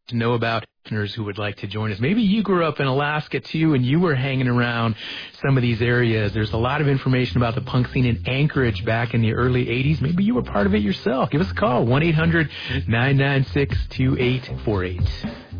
to know about listeners who would like to join us. Maybe you grew up in Alaska too and you were hanging around some of these areas. There's a lot of information about the punk scene in Anchorage back in the early 80s. Maybe you were part of it yourself. Give us a call, 1-800-996-2848.